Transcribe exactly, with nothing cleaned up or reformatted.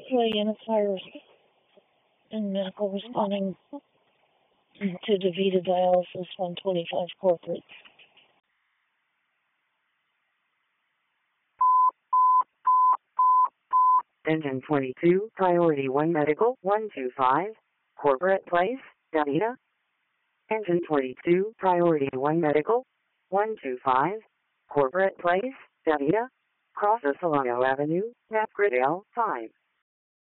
Juliana Cyrus in medical responding to DaVita Dialysis one twenty-five Corporate. Engine twenty-two, Priority one Medical, one two five, Corporate Place, DaVita. Engine twenty-two, Priority one Medical, one two five, Corporate Place, DaVita. Cross Solano Avenue, Napgridale, five.